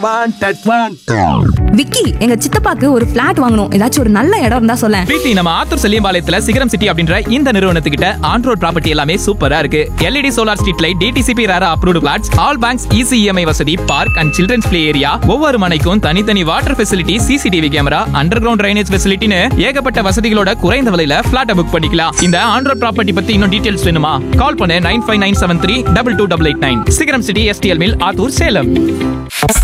விக்கி, எங்க சித்தப்பாக்கு ஒரு பிளாட் வாங்கணும். ஏதாச்சும் ஒரு நல்ல இடம் இருந்தா சொல்லேன். பிரீத்தி, நம்ம ஆத்தூர் செல்லியம்பாளையத்துல சிகரம் சிட்டி அப்படின்ற இந்த நிறுவனத்துக்கிட்ட ஆன் ரோட் ப்ராப்பர்ட்டி எல்லாமே சூப்பரா இருக்கு. LED solar street light, DTCP ரேரா approved plots, all banks easy EMI வசதி, park and children's play area, ஒவ்வொரு மனைக்கும் தனித்தனி water facility, CCTV camera, under ground drainage ஃபெசிலிட்டின்னு ஏகப்பட்ட வசதிகளோட குறைந்த விலையில பிளாட் புக் பண்ணிக்கலாம். இந்த ஆன் ரோட் ப்ராப்பர்ட்டி பத்தி இன்னும் டீடைல்ஸ் வேணுமா? கால் பண்ணு 9597322889. சிகரம் city, STL mill, Attur, Salem.